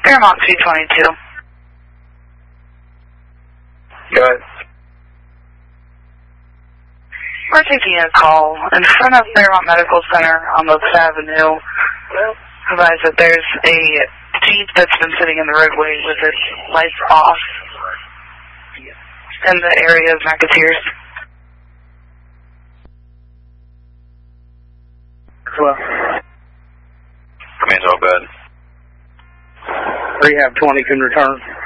Fairmont 222. Go ahead. We're taking a call in front of Fairmont Medical Center on Lopes Avenue. Advise that there's a Jeep that's been sitting in the roadway with its lights off in the area of McAteers. Hello. Remains all good. Rehab 20 can return.